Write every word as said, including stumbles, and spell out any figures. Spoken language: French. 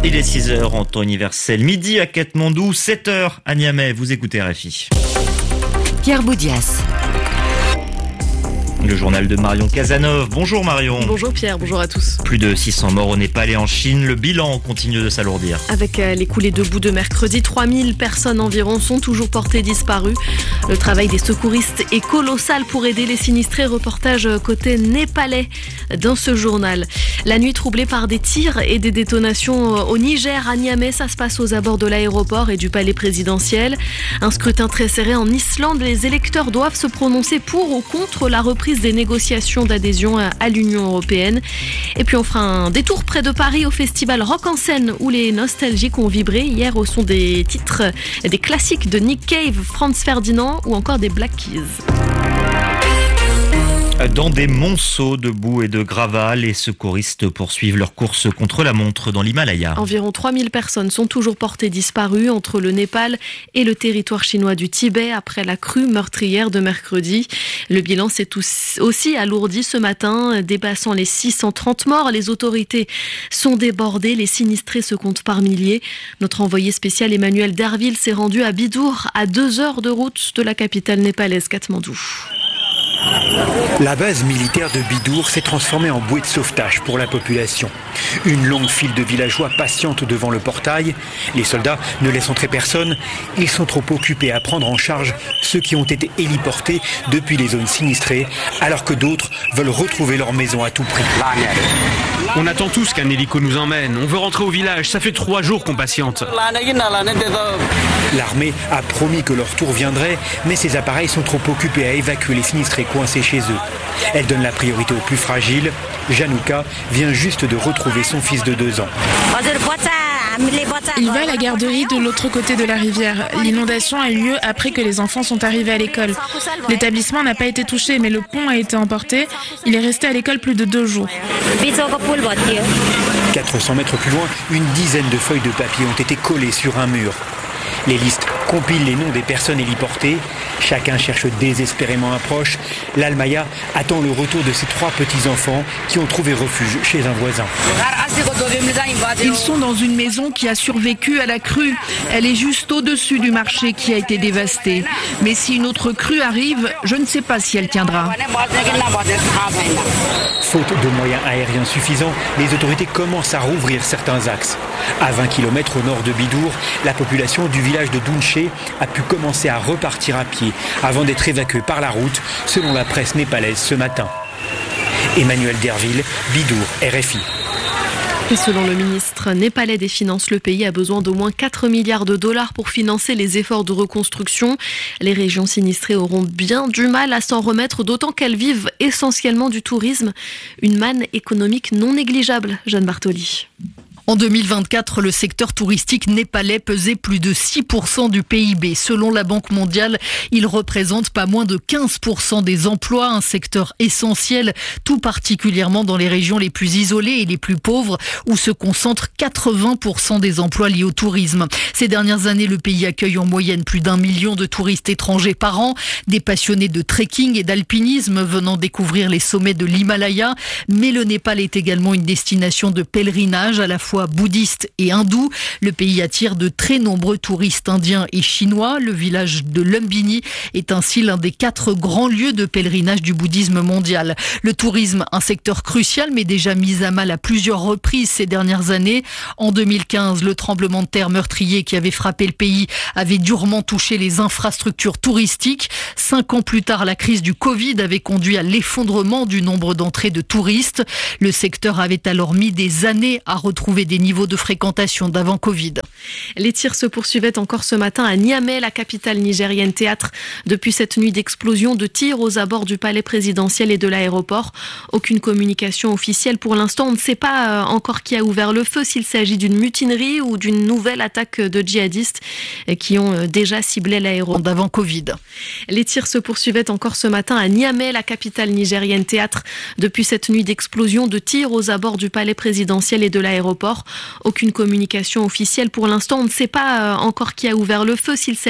Il est six heures en temps universel, midi à Katmandou, sept heures à Niamey. Vous écoutez R F I. Pierre Boudias. Le journal de Marion Casanov. Bonjour Marion. Bonjour Pierre, bonjour à tous. Plus de six cents morts au Népal et en Chine. Le bilan continue de s'alourdir. Avec les coulées de boue de mercredi, trois mille personnes environ sont toujours portées disparues. Le travail des secouristes est colossal pour aider les sinistrés. Reportage côté népalais dans ce journal. La nuit troublée par des tirs et des détonations au Niger, à Niamey. Ça se passe aux abords de l'aéroport et du palais présidentiel. Un scrutin très serré en Islande. Les électeurs doivent se prononcer pour ou contre la reprise des négociations d'adhésion à l'Union européenne. Et puis on fera un détour près de Paris au festival Rock en Seine où les nostalgiques ont vibré hier au son des titres, des classiques de Nick Cave, Franz Ferdinand ou encore des Black Keys. Dans des monceaux de boue et de gravats, les secouristes poursuivent leur course contre la montre dans l'Himalaya. Environ trois mille personnes sont toujours portées disparues entre le Népal et le territoire chinois du Tibet après la crue meurtrière de mercredi. Le bilan s'est aussi alourdi ce matin, dépassant les six cent trente morts. Les autorités sont débordées, les sinistrés se comptent par milliers. Notre envoyé spécial Emmanuel Derville s'est rendu à Bidour, à deux heures de route de la capitale népalaise, Katmandou. La base militaire de Bidour s'est transformée en bouée de sauvetage pour la population. Une longue file de villageois patiente devant le portail. Les soldats ne laissent entrer personne. Ils sont trop occupés à prendre en charge ceux qui ont été héliportés depuis les zones sinistrées, alors que d'autres veulent retrouver leur maison à tout prix. On attend tous qu'un hélico nous emmène. On veut rentrer au village. Ça fait trois jours qu'on patiente. L'armée a promis que leur tour viendrait, mais ces appareils sont trop occupés à évacuer les sinistrés coincés chez eux. Elle donne la priorité aux plus fragiles. Janouka vient juste de retrouver son fils de deux ans. Il va à la garderie de l'autre côté de la rivière. L'inondation a eu lieu après que les enfants sont arrivés à l'école. L'établissement n'a pas été touché, mais le pont a été emporté. Il est resté à l'école plus de deux jours. quatre cents mètres plus loin, une dizaine de feuilles de papier ont été collées sur un mur. Les listes compilent les noms des personnes héliportées. Chacun cherche désespérément un proche. L'Almaya attend le retour de ses trois petits-enfants qui ont trouvé refuge chez un voisin. Ils sont dans une maison qui a survécu à la crue. Elle est juste au-dessus du marché qui a été dévasté. Mais si une autre crue arrive, je ne sais pas si elle tiendra. Faute de moyens aériens suffisants, les autorités commencent à rouvrir certains axes. À vingt kilomètres au nord de Bidour, la population du village de Dounché a pu commencer à repartir à pied avant d'être évacuée par la route, selon la presse népalaise ce matin. Emmanuel Derville, Bidour, R F I. Et selon le ministre népalais des Finances, le pays a besoin d'au moins quatre milliards de dollars pour financer les efforts de reconstruction. Les régions sinistrées auront bien du mal à s'en remettre, d'autant qu'elles vivent essentiellement du tourisme. Une manne économique non négligeable, Jeanne Bartoli. En deux mille vingt-quatre, le secteur touristique népalais pesait plus de six pour cent du P I B. Selon la Banque mondiale, il représente pas moins de quinze pour cent des emplois, un secteur essentiel, tout particulièrement dans les régions les plus isolées et les plus pauvres, où se concentrent quatre-vingts pour cent des emplois liés au tourisme. Ces dernières années, le pays accueille en moyenne plus d'un million de touristes étrangers par an, des passionnés de trekking et d'alpinisme venant découvrir les sommets de l'Himalaya. Mais le Népal est également une destination de pèlerinage à la fois bouddhiste et hindou. Le pays attire de très nombreux touristes indiens et chinois. Le village de Lumbini est ainsi l'un des quatre grands lieux de pèlerinage du bouddhisme mondial. Le tourisme, un secteur crucial, mais déjà mis à mal à plusieurs reprises ces dernières années. En deux mille quinze, le tremblement de terre meurtrier qui avait frappé le pays avait durement touché les infrastructures touristiques. Cinq ans plus tard, la crise du Covid avait conduit à l'effondrement du nombre d'entrées de touristes. Le secteur avait alors mis des années à retrouver des niveaux de fréquentation d'avant Covid. Les tirs se poursuivaient encore ce matin à Niamey, la capitale nigérienne, théâtre depuis cette nuit d'explosion de tirs aux abords du palais présidentiel et de l'aéroport. Aucune communication officielle pour l'instant. On ne sait pas encore qui a ouvert le feu, s'il s'agit d'une mutinerie ou d'une nouvelle attaque de djihadistes qui ont déjà ciblé l'aéroport d'avant Covid. Les tirs se poursuivaient encore ce matin à Niamey, la capitale nigérienne, théâtre depuis cette nuit d'explosion de tirs aux abords du palais présidentiel et de l'aéroport. Aucune communication officielle pour l'instant. On ne sait pas encore qui a ouvert le feu, s'il s'agit